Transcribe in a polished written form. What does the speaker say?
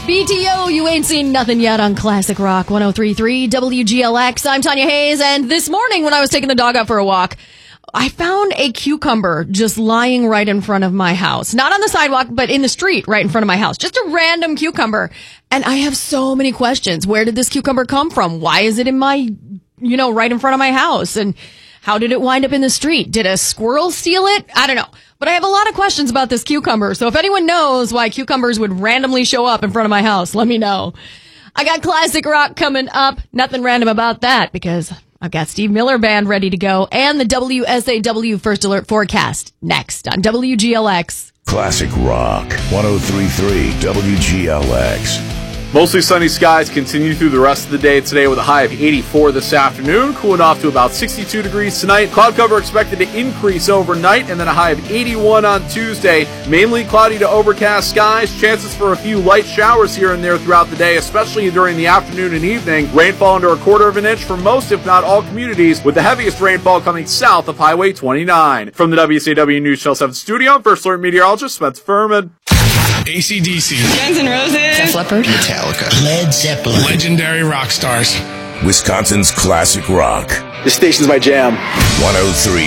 BTO, you ain't seen nothing yet on Classic Rock 103.3 WGLX. I'm Tanya Hayes, and this morning when I was taking the dog out for a walk, I found a cucumber just lying right in front of my house. Not on the sidewalk, but in the street right in front of my house. Just a random cucumber. And I have so many questions. Where did this cucumber come from? Why is it in my, right in front of my house? And how did it wind up in the street? Did a squirrel steal it? I don't know. But I have a lot of questions about this cucumber. So if anyone knows why cucumbers would randomly show up in front of my house, let me know. I got Classic Rock coming up. Nothing random about that because I've got Steve Miller Band ready to go and the WSAW First Alert Forecast next on WGLX. Classic Rock 103.3 WGLX. Mostly sunny skies continue through the rest of the day today with a high of 84 this afternoon, cooling off to about 62 degrees tonight. Cloud cover expected to increase overnight and then a high of 81 on Tuesday. Mainly cloudy to overcast skies, chances for a few light showers here and there throughout the day, especially during the afternoon and evening. Rainfall under a quarter of an inch for most, if not all, communities, with the heaviest rainfall coming south of Highway 29. From the WSAW News Channel 7 studio, I'm First Alert Meteorologist Spencer Furman. AC/DC, Guns N' Roses, Def Leppard, Metallica, Led Zeppelin, legendary rock stars. Wisconsin's Classic Rock This station's my jam. 103.